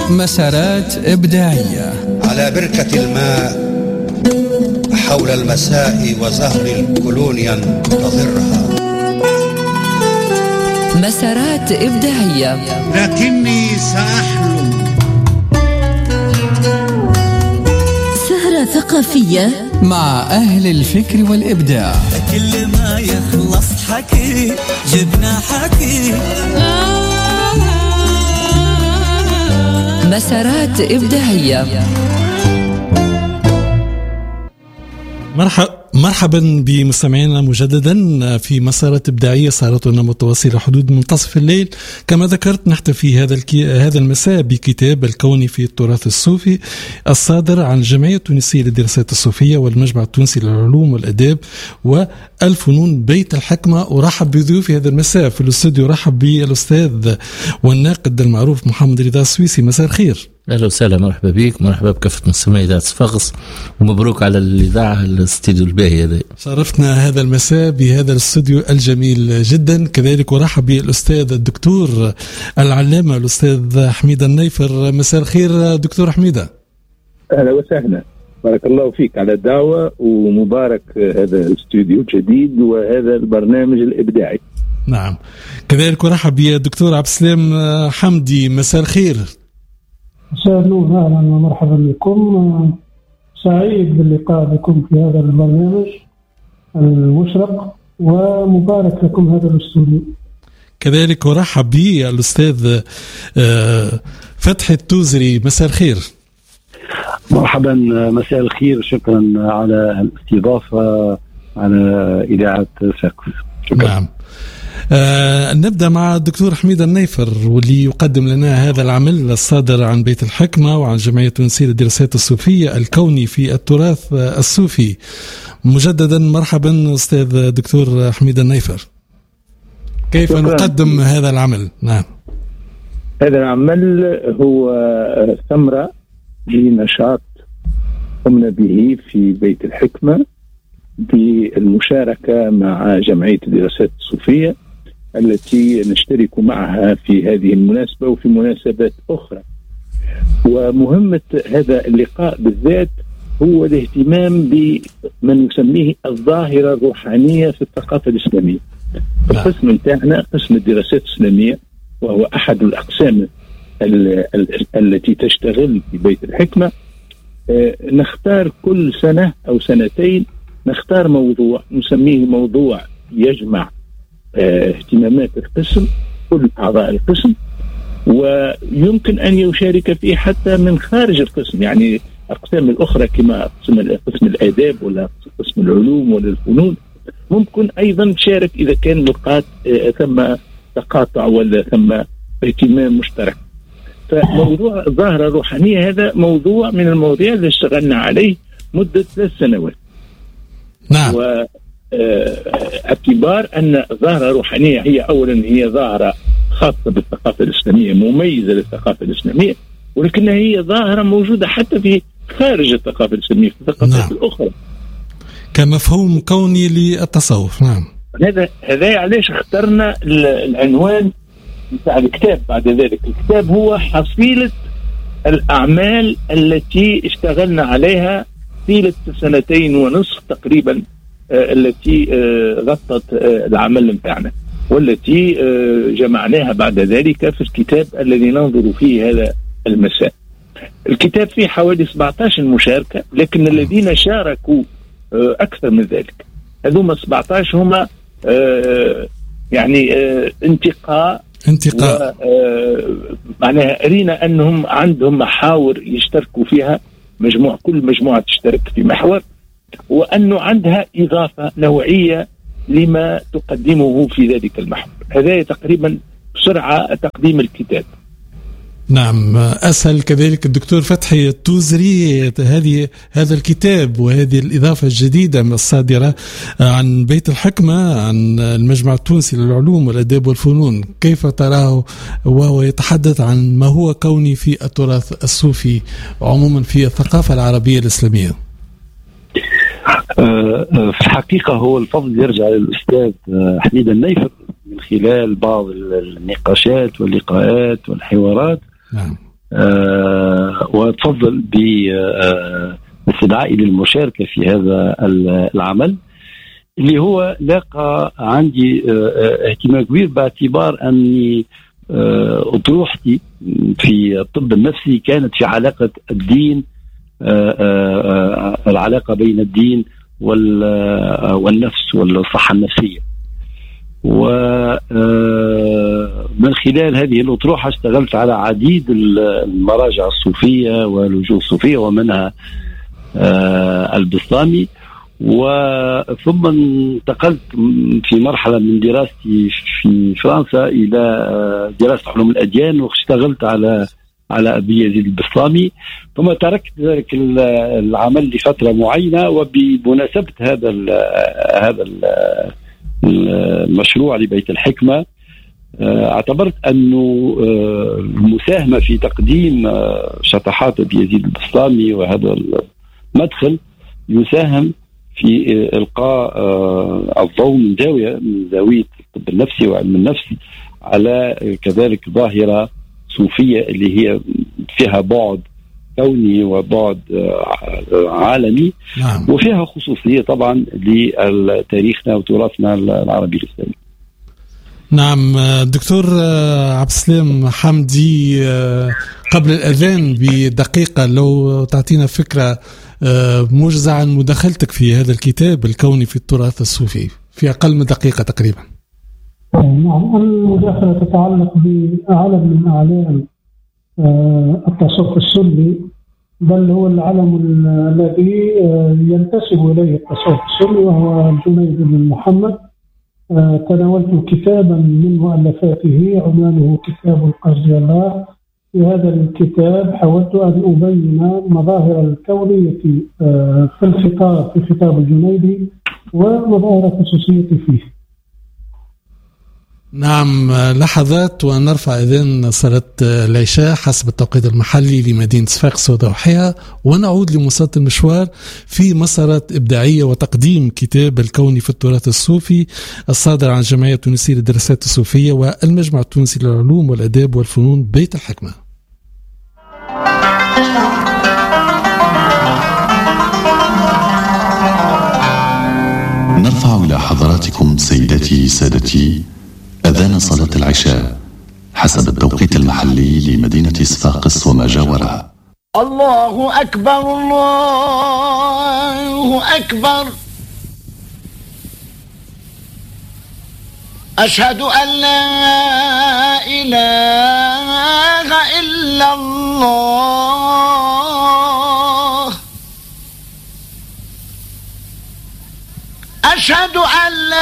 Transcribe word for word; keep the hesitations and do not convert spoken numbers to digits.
مسارات إبداعية على بركة الماء حول المساء وزهر الكولونيا تضرها. مسارات إبداعية لكني سأحلم. سهرة ثقافية مع أهل الفكر والإبداع. كل ما يخلص حكي جبنا حكي. مسارات إبداعية. مرحبا مرحبا بمستمعينا مجددا في مسارات إبداعية سهرتنا متواصلة حدود منتصف الليل. كما ذكرت نحتفي هذا الكي... هذا المساء بكتاب الكوني في التراث الصوفي الصادر عن الجمعية التونسية للدراسات الصوفية والمجمع التونسي للعلوم والآداب والفنون بيت الحكمة. أرحب بضيوفي هذا المساء في الاستوديو. أرحب بالأستاذ والناقد المعروف محمد رضا السويسي. مساء الخير. أهلا وسهلا، مرحبا بك، مرحبا بكافة مستمعي إذاعة صفاقس، ومبروك على الإذاعة الاستديو الباهي هذا. شرفتنا هذا المساء بهذا الاستوديو الجميل جدا. كذلك أرحب بالأستاذ الدكتور العلامة الأستاذ حميدة النيفر. مساء الخير دكتور حميدة. أهلا وسهلا، بارك الله فيك على الدعوة، ومبارك هذا الاستوديو الجديد وهذا البرنامج الإبداعي. نعم، كذلك أرحب بالدكتور عبد السلام حمدي. مساء الخير. مساء النور، اهلا ومرحبا بكم. سعيد باللقاء بكم في هذا البرنامج المشرق، ومبارك لكم هذا الاستوديو. كذلك ارحب بالاستاذ فتحي التوزري. مساء الخير. مرحبا، مساء الخير، شكرا على الاستضافه على اذاعه صفاقس. شكرا. نعم. آه نبدأ مع الدكتور حميد النيفر، واللي يقدم لنا هذا العمل الصادر عن بيت الحكمة وعن الجمعية التونسية للدراسات الصوفية الكوني في التراث الصوفي. مجددا مرحبا أستاذ دكتور حميد النيفر. كيف شكرا. نقدم هذا العمل؟ نعم، هذا العمل هو ثمرة لنشاط قمنا به في بيت الحكمة بالمشاركة مع جمعية الدراسات الصوفية التي نشترك معها في هذه المناسبة وفي مناسبات أخرى. ومهمة هذا اللقاء بالذات هو الاهتمام بمن يسميه الظاهرة الروحانية في الثقافة الإسلامية. القسم متاعنا قسم الدراسات الإسلامية، وهو أحد الأقسام التي تشتغل في بيت الحكمة. نختار كل سنة أو سنتين نختار موضوع نسميه موضوع يجمع اهتمامات القسم، كل أعضاء القسم، ويمكن أن يشارك فيه حتى من خارج القسم، يعني أقسام الأخرى كما قسم قسم الآداب ولا قسم العلوم ولا الفنون ممكن أيضا تشارك إذا كان نقاط ثم تقاطع ولا ثم اهتمام مشترك. فموضوع الظاهرة الروحانية هذا موضوع من المواضيع اللي اشتغلنا عليه مدة ثلاث سنوات. نعم. واعتبار أن ظاهرة روحانية هي أولا هي ظاهرة خاصة بالثقافة الإسلامية، مميزة للثقافة الإسلامية، ولكنها هي ظاهرة موجودة حتى في خارج الثقافة الإسلامية في الثقافات نعم. الأخرى كمفهوم كوني للتصوف. نعم، هذا هذا علاش اخترنا العنوان بتاع الكتاب. بعد ذلك الكتاب هو حصيلة الأعمال التي اشتغلنا عليها طيلة سنتين ونصف تقريبا، آه التي آه غطت آه العمل متاعنا، والتي آه جمعناها بعد ذلك في الكتاب الذي ننظر فيه هذا المساء. الكتاب فيه حوالي سبعة عشر مشاركة، لكن الذين شاركوا آه أكثر من ذلك. هذوما سبعة عشر هما آه يعني آه انتقاء انتقاء آه معناها أرينا أنهم عندهم محاور يشتركوا فيها، مجموع كل مجموعة تشترك في محور، وأنه عندها إضافة نوعية لما تقدمه في ذلك المحور. هذا تقريبا بسرعة تقديم الكتاب. نعم، أسهل كذلك الدكتور فتحي التوزري هذه هذا الكتاب وهذه الإضافة الجديدة الصادرة عن بيت الحكمة عن المجمع التونسي للعلوم والآداب والفنون، كيف تراه وهو يتحدث عن ما هو كوني في التراث الصوفي عموما في الثقافة العربية الإسلامية؟ في الحقيقة هو الفضل يرجع للأستاذ حميد النيفر من خلال بعض النقاشات واللقاءات والحوارات. نعم. وتفضل باستدعائي للمشاركة في هذا العمل اللي هو لاقى عندي اهتمام كبير، باعتبار أني أطروحتي في الطب النفسي كانت في علاقة الدين، العلاقة بين الدين والنفس والصحة النفسية. ومن خلال هذه الأطروحة اشتغلت على عديد المراجع الصوفية والوجوه الصوفية ومنها البسطامي، وثم انتقلت في مرحلة من دراستي في فرنسا إلى دراسة علوم الأديان، واشتغلت على على أبي يزيد البسطامي، ثم تركت ذلك العمل لفترة معينة. وبمناسبة هذا ال هذا ال المشروع لبيت الحكمة اعتبرت أنه المساهمة في تقديم شطحات أبي يزيد البسطامي وهذا المدخل يساهم في إلقاء الضوء من زاوية من زاوية الطب النفسي وعلم النفس على كذلك ظاهرة صوفية اللي هي فيها بعد كوني وبعد عالمي. نعم. وفيها خصوصية طبعا لتاريخنا وتراثنا العربي الإسلامي. نعم دكتور عبد السلام حمدي، قبل الأذان بدقيقة لو تعطينا فكرة موجزة عن مداخلتك في هذا الكتاب الكوني في التراث الصوفي في أقل من دقيقة تقريبا. نعم، المداخلة تتعلق بعلم من أعلام التصوف السني، بل هو العلم الذي ينتسب إليه التصوف السني، وهو الجنيد بن محمد. تناولت كتابا من مؤلفاته عنوانه كتاب القصد الله. في هذا الكتاب حاولت أن أبين مظاهر الكونية في الخطاب في خطاب الجنيدي ومظاهر الخصوصية فيه. نعم، لحظات ونرفع إذن صلاة العشاء حسب التوقيت المحلي لمدينة صفاقس وضوحها، ونعود لمواصلة المشوار في مسارات إبداعية وتقديم كتاب الكوني في التراث الصوفي الصادر عن الجمعية التونسية للدراسات الصوفية والمجمع التونسي للعلوم والآداب والفنون بيت الحكمة. نرفع إلى حضراتكم سيداتي سادتي أذان صلاة العشاء حسب التوقيت المحلي لمدينة صفاقس وما جاورها. الله أكبر الله أكبر، أشهد أن لا إله إلا الله، أشهد أن لا